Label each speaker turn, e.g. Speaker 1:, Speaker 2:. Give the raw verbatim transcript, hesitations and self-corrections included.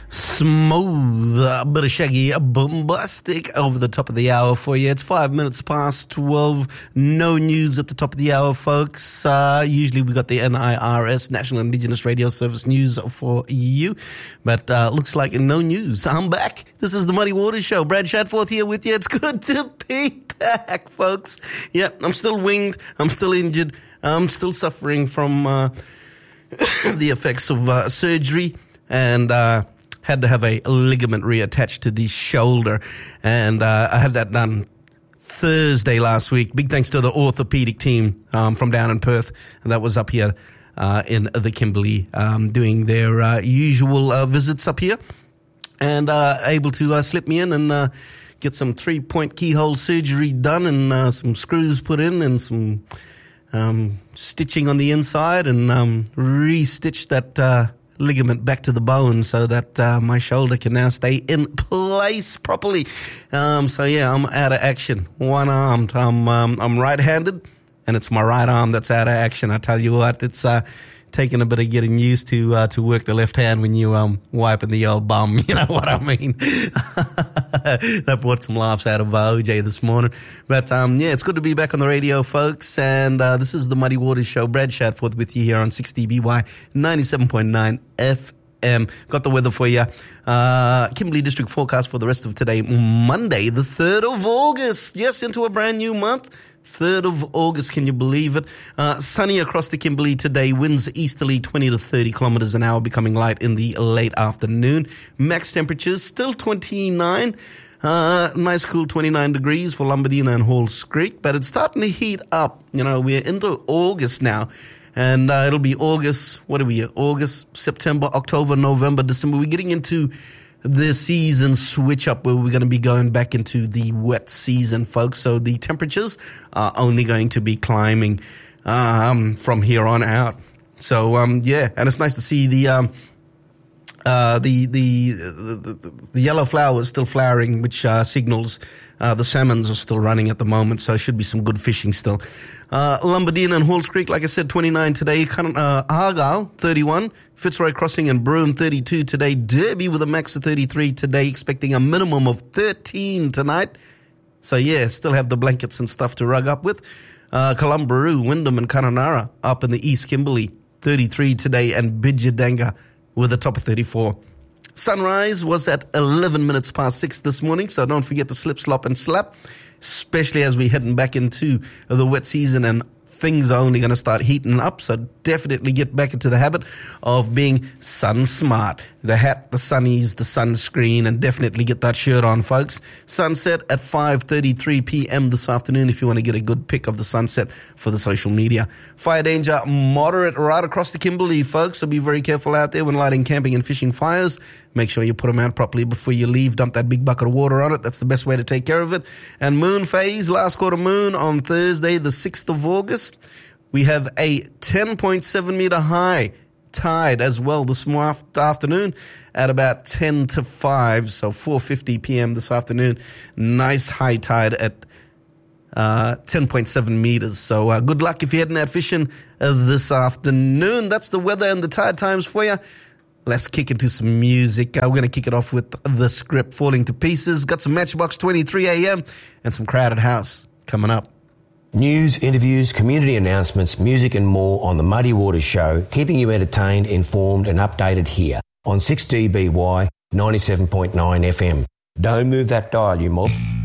Speaker 1: Smooth, a bit of shaggy, bombastic over the top of the hour for you. It's five minutes past twelve. No news at the top of the hour, folks. Uh, usually we got the N I R S, National Indigenous Radio Service news for you. But uh, looks like no news. I'm back. This is the Muddy Waters Show. Brad Shatforth here with you. It's good to be back, folks. Yep, I'm still winged. I'm still injured. I'm still suffering from uh, the effects of uh, surgery. And uh, had to have a ligament reattached to the shoulder. And uh, I had that done Thursday last week. Big thanks to the orthopedic team um, from down in Perth. And that was up here uh, in the Kimberley um, doing their uh, usual uh, visits up here. And uh, able to uh, slip me in and uh, get some three-point keyhole surgery done and uh, some screws put in and some um, stitching on the inside and um, re-stitch that uh ligament back to the bone so that uh, my shoulder can now stay in place properly. Um, so yeah, I'm out of action. One-armed. I'm um, I'm right-handed, and it's my right arm that's out of action. I tell you what, it's uh, taking a bit of getting used to uh, to work the left hand when you um wiping the old bum. You know what I mean? That brought some laughs out of uh, O J this morning. But um yeah, it's good to be back on the radio, folks. And uh, this is the Muddy Waters Show. Brad Shatforth with you here on sixty B Y ninety-seven point nine F M. Got the weather for you. Uh, Kimberley District forecast for the rest of today, Monday, the third of August. Yes, into a brand new month. third of August, can you believe it? Uh, sunny across the Kimberley today, winds easterly twenty to thirty kilometers an hour, becoming light in the late afternoon. Max temperatures still twenty-nine. Uh, nice cool twenty-nine degrees for Lombardina and Halls Creek, but it's starting to heat up. You know, we're into August now, and uh, it'll be August, what are we, August, September, October, November, December. We're getting into the season switch up where we're going to be going back into the wet season, folks. So the temperatures are only going to be climbing um, from here on out. So um, yeah, and it's nice to see the um, uh, the, the the the the yellow flowers still flowering, which uh, signals uh, the salmons are still running at the moment. So it should be some good fishing still. Uh, Lombardina and Halls Creek, like I said, twenty-nine today. Uh, Argyle, thirty-one. Fitzroy Crossing and Broome, thirty-two today. Derby with a max of thirty-three today, expecting a minimum of thirteen tonight. So, yeah, still have the blankets and stuff to rug up with. Uh, Kalumburu, Wyndham and Kununurra up in the East Kimberley, thirty-three today. And Bidjadanga with a top of thirty-four. Sunrise was at eleven minutes past six this morning, so don't forget to slip, slop and slap, especially as we're heading back into the wet season and things are only going to start heating up. So definitely get back into the habit of being sun smart. The hat, the sunnies, the sunscreen, and definitely get that shirt on, folks. Sunset at five thirty-three p.m. this afternoon if you want to get a good pic of the sunset for the social media. Fire danger moderate right across the Kimberley, folks. So be very careful out there when lighting camping and fishing fires. Make sure you put them out properly before you leave. Dump that big bucket of water on it. That's the best way to take care of it. And moon phase, last quarter moon on Thursday, the sixth of August. We have a ten point seven meter high tide as well this afternoon at about ten to five, so four fifty p.m. this afternoon. Nice high tide at uh, ten point seven meters. So uh, good luck if you're heading out fishing uh, this afternoon. That's the weather and the tide times for you. Let's kick into some music. Uh, we're going to kick it off with The Script, Falling to Pieces. Got some Matchbox twenty-three a.m. and some Crowded House coming up.
Speaker 2: News, interviews, community announcements, music and more on The Muddy Waters Show, keeping you entertained, informed and updated here on six D B Y ninety-seven point nine F M. Don't move that dial, you mob.